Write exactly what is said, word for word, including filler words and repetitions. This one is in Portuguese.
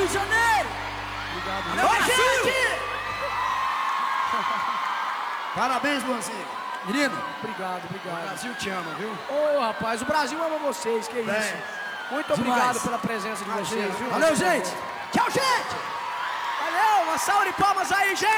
de Janeiro! Obrigado. Valeu, Brasil! Parabéns, Luanzinho. Menino, Obrigado, obrigado. o Brasil te ama, viu? Ô, rapaz, o Brasil ama vocês, que Bem, isso. Muito demais. obrigado pela presença de vocês, viu? Valeu, gente! Tchau, gente! Valeu, uma salva de palmas aí, gente!